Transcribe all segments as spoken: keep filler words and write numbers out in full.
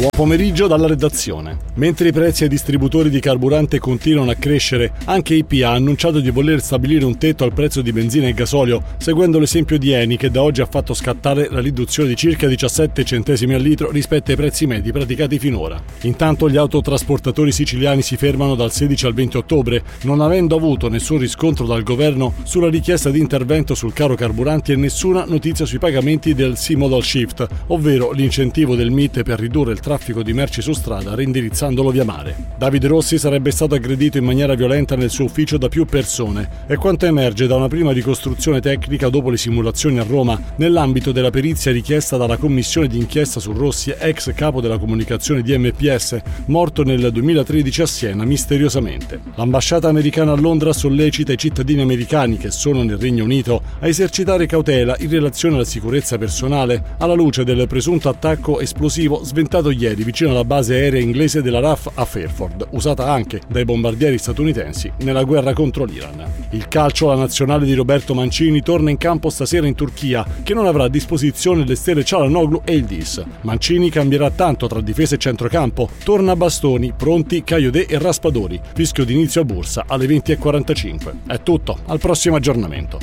Buon pomeriggio dalla redazione. Mentre i prezzi ai distributori di carburante continuano a crescere, anche I P ha annunciato di voler stabilire un tetto al prezzo di benzina e gasolio, seguendo l'esempio di Eni, che da oggi ha fatto scattare la riduzione di circa diciassette centesimi al litro rispetto ai prezzi medi praticati finora. Intanto gli autotrasportatori siciliani si fermano dal sedici al venti ottobre, non avendo avuto nessun riscontro dal governo sulla richiesta di intervento sul caro carburanti e nessuna notizia sui pagamenti del C-Modal Shift, ovvero l'incentivo del M I T per ridurre il traffico di merci su strada reindirizzandolo via mare. Davide Rossi sarebbe stato aggredito in maniera violenta nel suo ufficio da più persone, è quanto emerge da una prima ricostruzione tecnica dopo le simulazioni a Roma nell'ambito della perizia richiesta dalla commissione d'inchiesta su Rossi, ex capo della comunicazione di M P S, morto nel duemilatredici a Siena misteriosamente. L'ambasciata americana a Londra sollecita i cittadini americani che sono nel Regno Unito a esercitare cautela in relazione alla sicurezza personale alla luce del presunto attacco esplosivo sventato ieri vicino alla base aerea inglese della R A F a Fairford, usata anche dai bombardieri statunitensi nella guerra contro l'Iran. Il calcio, la nazionale di Roberto Mancini torna in campo stasera in Turchia, che non avrà a disposizione le stelle Çalhanoğlu e il D I S. Mancini cambierà tanto tra difesa e centrocampo, torna a bastoni, pronti Kayode e Raspadori. Fischio d'inizio a Bursa alle venti e quarantacinque. È tutto, al prossimo aggiornamento.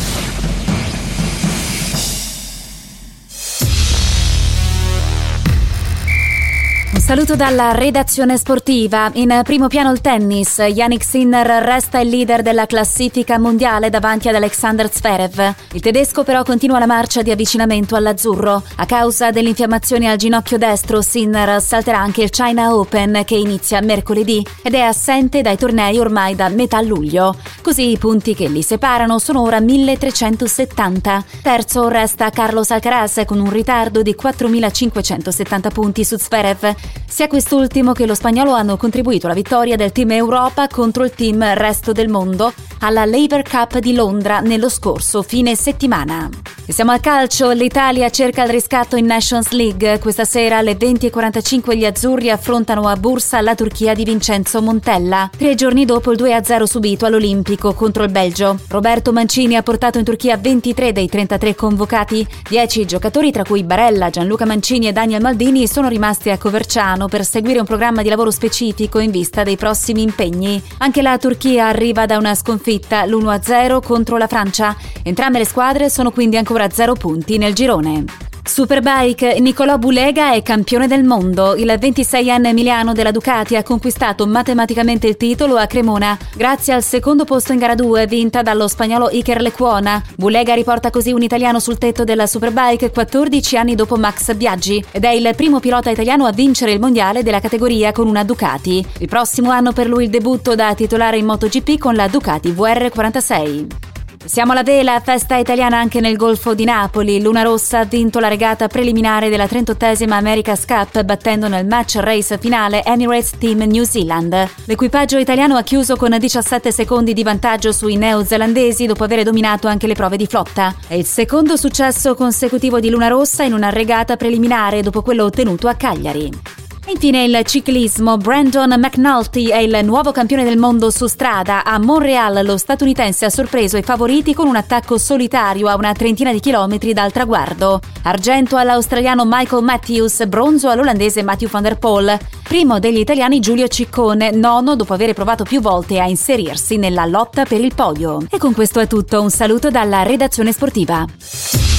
Un saluto dalla redazione sportiva. In primo piano il tennis. Jannik Sinner resta il leader della classifica mondiale davanti ad Alexander Zverev. Il tedesco però continua la marcia di avvicinamento all'azzurro. A causa dell'infiammazione al ginocchio destro, Sinner salterà anche il China Open, che inizia mercoledì ed è assente dai tornei ormai da metà luglio. Così i punti che li separano sono ora milletrecentosettanta. Terzo resta Carlos Alcaraz con un ritardo di quattromilacinquecentosettanta punti su Zverev. Sia quest'ultimo che lo spagnolo hanno contribuito alla vittoria del team Europa contro il team Resto del Mondo alla Laver Cup di Londra nello scorso fine settimana. E siamo al calcio. L'Italia cerca il riscatto in Nations League. Questa sera alle venti e quarantacinque gli azzurri affrontano a Bursa la Turchia di Vincenzo Montella, tre giorni dopo il due a zero subito all'Olimpico contro il Belgio. Roberto Mancini ha portato in Turchia ventitré dei trentatré convocati. dieci giocatori, tra cui Barella, Gianluca Mancini e Daniel Maldini, sono rimasti a Coverciano per seguire un programma di lavoro specifico in vista dei prossimi impegni. Anche la Turchia arriva da una sconfitta, l'uno a zero contro la Francia. Entrambe le squadre sono quindi ancora a zero punti nel girone. Superbike, Nicolò Bulega è campione del mondo. Il ventiseienne emiliano della Ducati ha conquistato matematicamente il titolo a Cremona grazie al secondo posto in gara due vinta dallo spagnolo Iker Lecuona. Bulega riporta così un italiano sul tetto della Superbike quattordici anni dopo Max Biaggi ed è il primo pilota italiano a vincere il mondiale della categoria con una Ducati. Il prossimo anno per lui il debutto da titolare in MotoGP con la Ducati V R quarantasei. Siamo alla vela, festa italiana anche nel Golfo di Napoli. Luna Rossa ha vinto la regata preliminare della trentottesima America's Cup battendo nel match race finale Emirates Team New Zealand. L'equipaggio italiano ha chiuso con diciassette secondi di vantaggio sui neozelandesi dopo aver dominato anche le prove di flotta. È il secondo successo consecutivo di Luna Rossa in una regata preliminare dopo quello ottenuto a Cagliari. Infine il ciclismo. Brandon McNulty è il nuovo campione del mondo su strada. A Montreal lo statunitense ha sorpreso i favoriti con un attacco solitario a una trentina di chilometri dal traguardo. Argento all'australiano Michael Matthews, bronzo all'olandese Mathieu van der Poel. Primo degli italiani Giulio Ciccone, nono dopo aver provato più volte a inserirsi nella lotta per il podio. E con questo è tutto, un saluto dalla redazione sportiva.